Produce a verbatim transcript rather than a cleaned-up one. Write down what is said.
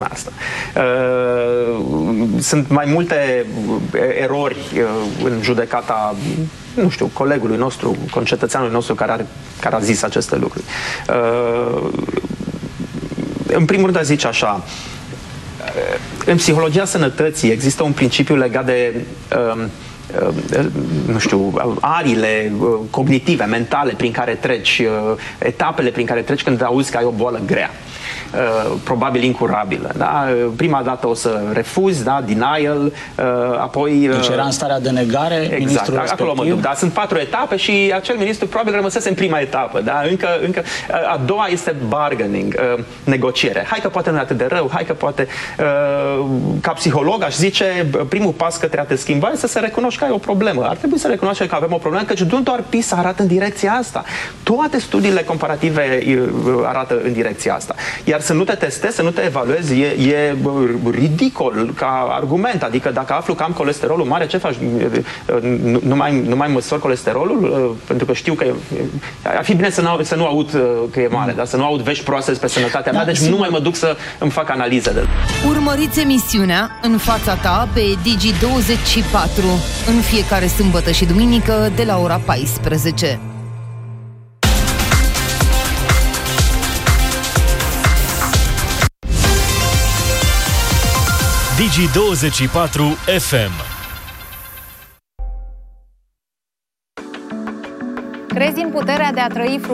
asta. Sunt mai multe erori în judecata, nu știu, colegului nostru, concetățeanului nostru care, are, care a zis aceste lucruri. În primul rând, a zice așa, în psihologia sănătății există un principiu legat de nu știu, arile cognitive, mentale prin care treci, etapele prin care treci când auzi că ai o boală grea. Uh, probabil incurabilă. Da? Prima dată o să refuzi, da? Denial, uh, apoi... Uh, deci era în starea de negare, exact, ministrul acolo mă duc. Da? Sunt patru etape și acel ministru probabil rămăsese în prima etapă. Da? Încă, încă, uh, a doua este bargaining, uh, negociere. Hai că poate nu e atât de rău, hai că poate... Uh, ca psiholog aș zice, primul pas către a te schimba este să recunoști că ai o problemă. Ar trebui să recunoaștem că avem o problemă, căci nu doar PISA arată în direcția asta. Toate studiile comparative arată în direcția asta. Iar să nu te testezi, să nu te evaluezi, e, e ridicol ca argument. Adică dacă aflu că am colesterolul mare, ce faci? Nu, nu, mai, nu mai măsor colesterolul? Pentru că știu că e, ar fi bine să nu, să nu aud că e mare, dar să nu aud vești proaste despre sănătatea mea, da, deci sigur. Nu mai mă duc să îmi fac analize de... Urmăriți emisiunea În fața ta pe Digi douăzeci și patru în fiecare sâmbătă și duminică de la ora paisprezece. Digi douăzeci și patru F M. Crezi în puterea de a trăi